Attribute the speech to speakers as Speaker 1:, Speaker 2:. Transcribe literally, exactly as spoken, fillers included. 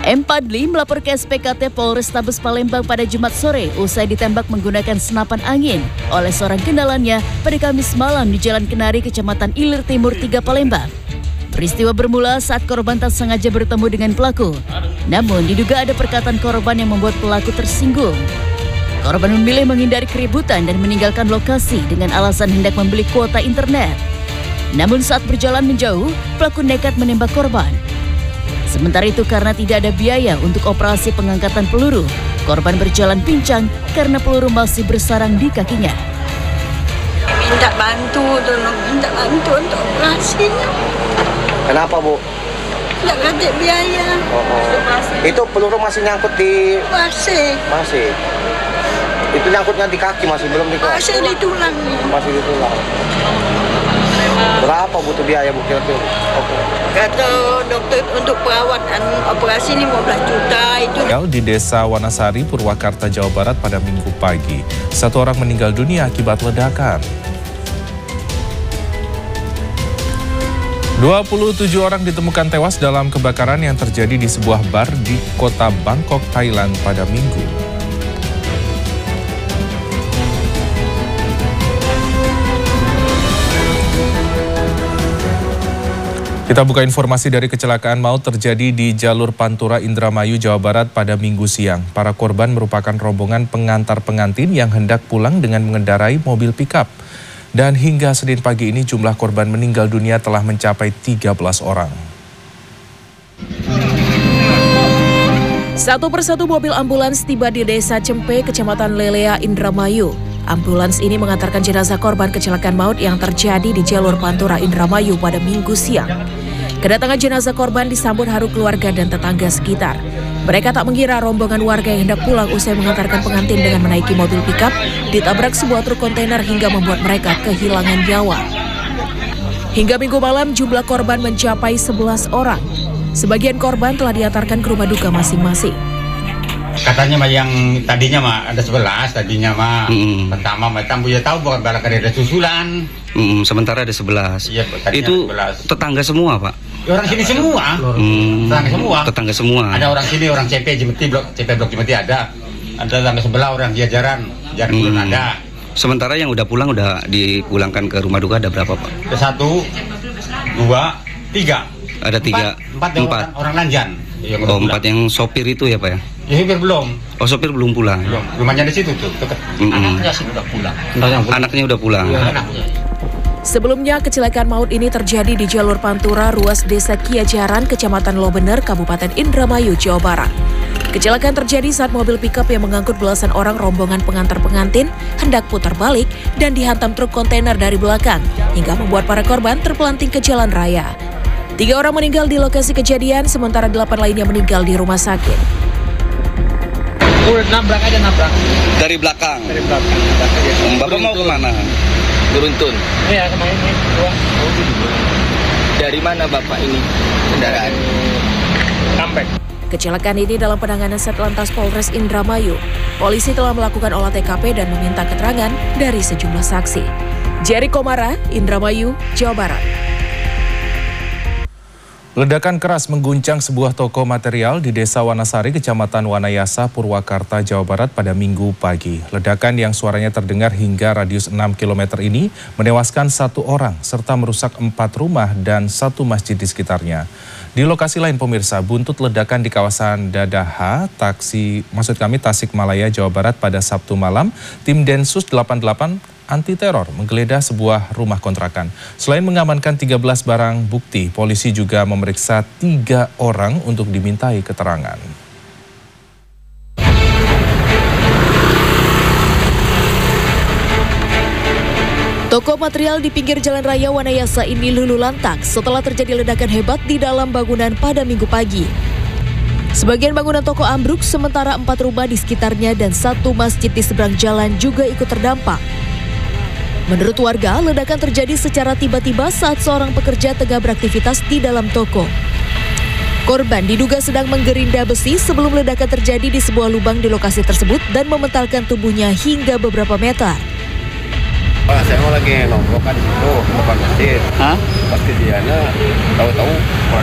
Speaker 1: M. Padli melapor ke S P K T Polrestabes Palembang pada Jumat sore usai ditembak menggunakan senapan angin oleh seorang kenalannya pada Kamis malam di Jalan Kenari, Kecamatan Ilir Timur tiga, Palembang. Peristiwa bermula saat korban tak sengaja bertemu dengan pelaku. Namun diduga ada perkataan korban yang membuat pelaku tersinggung. Korban memilih menghindari keributan dan meninggalkan lokasi dengan alasan hendak membeli kuota internet. Namun saat berjalan menjauh, pelaku nekat menembak korban. Sementara itu karena tidak ada biaya untuk operasi pengangkatan peluru, korban berjalan pincang karena peluru masih bersarang di kakinya.
Speaker 2: Minta bantu, tolong minta bantu untuk operasinya.
Speaker 3: Kenapa, Bu?
Speaker 2: Tidak ada biaya.
Speaker 3: Oh, oh. Itu peluru masih nyangkut di...
Speaker 2: Masih.
Speaker 3: Masih. Itu nyangkutnya di kaki, masih belum di kaki?
Speaker 2: Masih di tulang.
Speaker 3: Masih di tulang. Berapa butuh biaya, Bu, kira-kira? Oke.
Speaker 2: Kata dokter untuk perawatan operasi lima belas juta itu.
Speaker 4: Di Desa Wanasari, Purwakarta, Jawa Barat pada Minggu pagi. Satu orang meninggal dunia akibat ledakan. dua puluh tujuh orang ditemukan tewas dalam kebakaran yang terjadi di sebuah bar di kota Bangkok, Thailand pada Minggu. Kita buka informasi dari kecelakaan maut terjadi di jalur Pantura Indramayu, Jawa Barat pada Minggu siang. Para korban merupakan rombongan pengantar pengantin yang hendak pulang dengan mengendarai mobil pickup. Dan hingga Senin pagi ini jumlah korban meninggal dunia telah mencapai tiga belas orang.
Speaker 5: Satu persatu mobil ambulans tiba di Desa Cempe, Kecamatan Lelea, Indramayu. Ambulans ini mengantarkan jenazah korban kecelakaan maut yang terjadi di jalur Pantura Indramayu pada Minggu siang. Kedatangan jenazah korban disambut haru keluarga dan tetangga sekitar. Mereka tak mengira rombongan warga yang hendak pulang usai mengantarkan pengantin dengan menaiki mobil pickup ditabrak sebuah truk kontainer hingga membuat mereka kehilangan nyawa. Hingga Minggu malam jumlah korban mencapai sebelas orang. Sebagian korban telah diantarkan ke rumah duka masing-masing.
Speaker 6: Katanya mah yang tadinya mah ada sebelas, tadinya mah mm. pertama mah tambu ya tahu bahwa barangkali ada susulan.
Speaker 7: Mm, sementara ada sebelas.
Speaker 6: Iya,
Speaker 7: itu sebelas. Tetangga semua, Pak?
Speaker 6: Ya, orang sini semua.
Speaker 7: Hmm,
Speaker 6: tetangga semua.
Speaker 7: Tetangga semua.
Speaker 6: Ada orang sini, orang C P Jemeti, blok C P blok Jemeti ada. Ada tetangga sebelah orang Jajaran, Jajaran hmm. ada.
Speaker 7: Sementara yang udah pulang udah dipulangkan ke rumah duka ada berapa, Pak?
Speaker 6: Ada satu, dua, tiga.
Speaker 7: Ada tiga.
Speaker 6: Empat, empat, empat. Orang, orang Lanjan.
Speaker 7: Yang oh, empat yang sopir itu ya, Pak ya?
Speaker 6: Ya, sopir belum.
Speaker 7: Oh, sopir belum pulang.
Speaker 6: Belum. Rumahnya di situ tuh, dekat. Mm -hmm. Anaknya sudah pulang.
Speaker 7: Anaknya udah pulang.
Speaker 6: Ya, anaknya.
Speaker 5: Sebelumnya, kecelakaan maut ini terjadi di jalur Pantura, ruas Desa Kiajaran, Kecamatan Lobener, Kabupaten Indramayu, Jawa Barat. Kecelakaan terjadi saat mobil pickup yang mengangkut belasan orang rombongan pengantar pengantin hendak putar balik dan dihantam truk kontainer dari belakang, hingga membuat para korban terpelanting ke jalan raya. Tiga orang meninggal di lokasi kejadian, sementara delapan lainnya meninggal di rumah sakit.
Speaker 8: Udah nabrak aja nabrak.
Speaker 7: Dari belakang?
Speaker 8: Dari belakang.
Speaker 7: Hmm, Bapak mau kemana?
Speaker 8: Beruntun. Iya, sama ini. Dua. Dari mana Bapak ini kendaraan? Kampek.
Speaker 5: Kecelakaan ini dalam penanganan Satlantas Polres Indramayu. Polisi telah melakukan olah T K P dan meminta keterangan dari sejumlah saksi. Jerry Komara, Indramayu, Jawa Barat.
Speaker 4: Ledakan keras mengguncang sebuah toko material di Desa Wanasari, Kecamatan Wanayasa, Purwakarta, Jawa Barat pada Minggu pagi. Ledakan yang suaranya terdengar hingga radius enam kilometer ini menewaskan satu orang serta merusak empat rumah dan satu masjid di sekitarnya. Di lokasi lain pemirsa, buntut ledakan di kawasan Dadaha, taksi, maksud kami Tasikmalaya, Jawa Barat pada Sabtu malam, tim Densus delapan puluh delapan anti teror menggeledah sebuah rumah kontrakan. Selain mengamankan tiga belas barang bukti, polisi juga memeriksa tiga orang untuk dimintai keterangan.
Speaker 1: Toko material di pinggir Jalan Raya Wanayasa ini luluh lantak setelah terjadi ledakan hebat di dalam bangunan pada Minggu pagi. Sebagian bangunan toko ambruk, sementara empat rumah di sekitarnya dan satu masjid di seberang jalan juga ikut terdampak. Menurut warga, ledakan terjadi secara tiba-tiba saat seorang pekerja tengah beraktivitas di dalam toko. Korban diduga sedang menggerinda besi sebelum ledakan terjadi di sebuah lubang di lokasi tersebut dan mementalkan tubuhnya hingga beberapa meter.
Speaker 3: Pak, saya mau lagi nongkrong kan di situ, depan masjid.
Speaker 8: Hah?
Speaker 3: Pas kejadiannya, tahu-tahu